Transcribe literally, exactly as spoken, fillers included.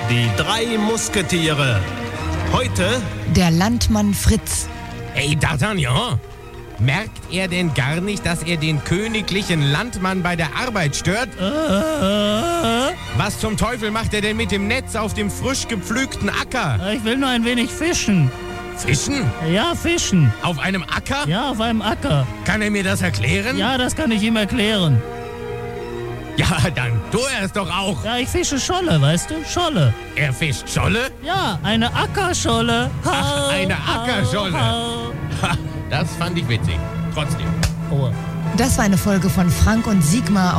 Die drei Musketiere. Heute Der Landmann Fritz. Ey, D'Artagnan, merkt er denn gar nicht, dass er den königlichen Landmann bei der Arbeit stört? Äh, Was zum Teufel macht er denn mit dem Netz auf dem frisch gepflügten Acker? ich will nur ein wenig fischen. Fischen? Ja, fischen. Auf einem Acker? Ja, auf einem Acker. Kann er mir das erklären? Ja, das kann ich ihm erklären. Ja, dann tu er es doch auch. Ja, ich fische Scholle, weißt du? Scholle. Er fischt Scholle? Ja, eine Ackerscholle. Ach, eine Ackerscholle. Hau, Ha, das fand ich witzig. Trotzdem. hau. Aua. Das war eine Folge von Frank und Sigmar